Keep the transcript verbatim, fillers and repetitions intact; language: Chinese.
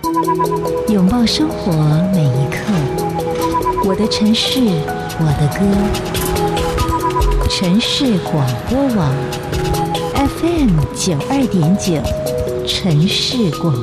拥抱生活每一刻。我的城市，我的歌。城市广播网 F M 九二点九，城市广